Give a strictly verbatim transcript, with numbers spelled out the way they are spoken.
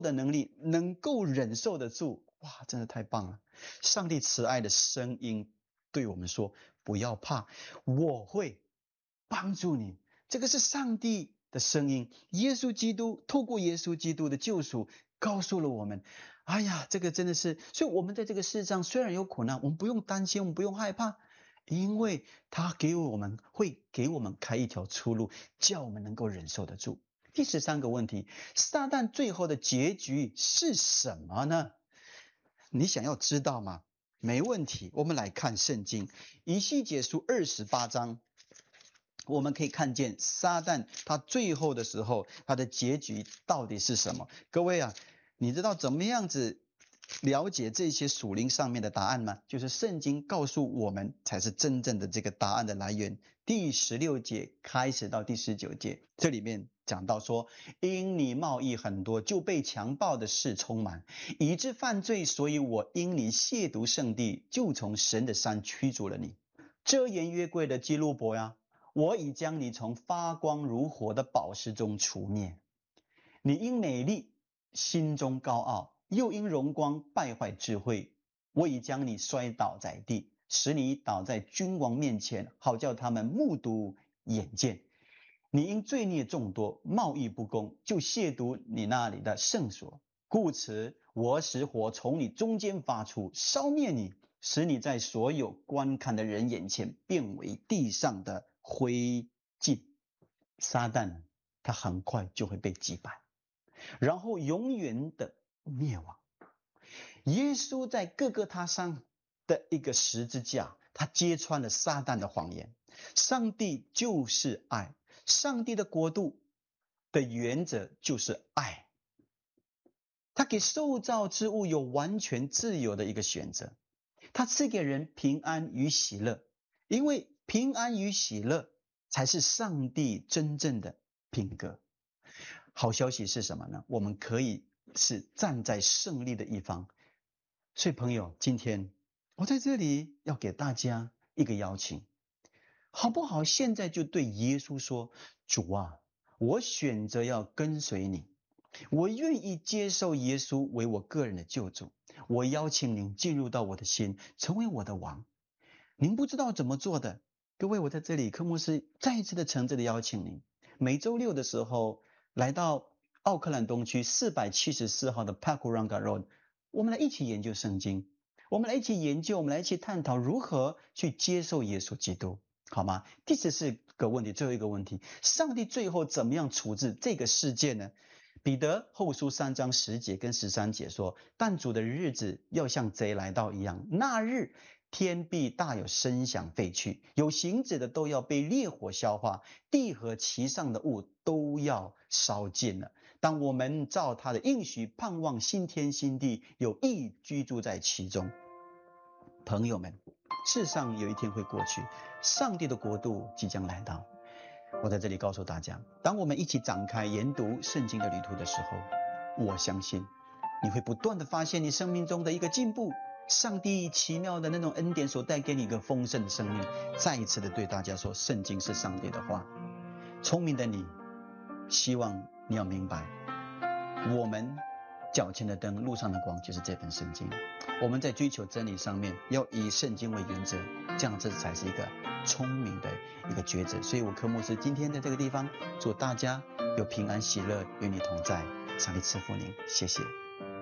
的能力，能够忍受得住。哇，真的太棒了！上帝慈爱的声音对我们说：不要怕，我会帮助你。这个是上帝的声音，耶稣基督透过耶稣基督的救赎告诉了我们，哎呀，这个真的是，所以我们在这个世上虽然有苦难，我们不用担心，我们不用害怕，因为他给我们会给我们开一条出路，叫我们能够忍受得住。第十三个问题，撒旦最后的结局是什么呢？你想要知道吗？没问题，我们来看圣经以西结书二十八章，我们可以看见撒旦他最后的时候，他的结局到底是什么？各位啊，你知道怎么样子了解这些属灵上面的答案吗？就是圣经告诉我们才是真正的这个答案的来源。第十六节开始到第十九节，这里面讲到说，因你贸易很多，就被强暴的事充满，以致犯罪，所以我因你亵渎圣地，就从神的山驱逐了你。遮颜约柜的基路伯呀，我已将你从发光如火的宝石中除灭。你因美丽心中高傲，又因荣光败坏智慧，我已将你摔倒在地，使你倒在君王面前，好叫他们目睹眼见。你因罪孽众多，贸易不公，就亵渎你那里的圣所，故此我使火从你中间发出，烧灭你，使你在所有观看的人眼前变为地上的灰烬。撒旦他很快就会被击败，然后永远的灭亡。耶稣在各各他山的一个十字架，他揭穿了撒旦的谎言。上帝就是爱，上帝的国度的原则就是爱，他给受造之物有完全自由的一个选择，他赐给人平安与喜乐，因为平安与喜乐才是上帝真正的品格。好消息是什么呢？我们可以是站在胜利的一方。所以朋友，今天我在这里要给大家一个邀请，好不好？现在就对耶稣说，主啊，我选择要跟随你，我愿意接受耶稣为我个人的救主，我邀请您进入到我的心，成为我的王。您不知道怎么做的，各位，我在这里科牧师再一次的诚挚的邀请您，每周六的时候来到奥克兰东区四百七十四号的 Pakuranga Road， 我们来一起研究圣经，我们来一起研究，我们来一起探讨如何去接受耶稣基督，好吗？第十四个问题，最后一个问题，上帝最后怎么样处置这个世界呢？彼得后书三章十节跟十三节说，但主的日子要像贼来到一样，那日天必大有声响废去，有形质的都要被烈火消化，地和其上的物都要烧尽了。当我们照他的应许盼望新天新地，有义居住在其中。朋友们，世上有一天会过去，上帝的国度即将来到。我在这里告诉大家，当我们一起展开研读圣经的旅途的时候，我相信你会不断的发现你生命中的一个进步，上帝奇妙的那种恩典所带给你一个丰盛的生命。再一次的对大家说，圣经是上帝的话。聪明的你，希望你要明白，我们脚前的灯，路上的光就是这本圣经。我们在追求真理上面要以圣经为原则，这样这才是一个聪明的一个抉择。所以我科牧师今天在这个地方祝大家有平安喜乐与你同在，上帝赐福您，谢谢。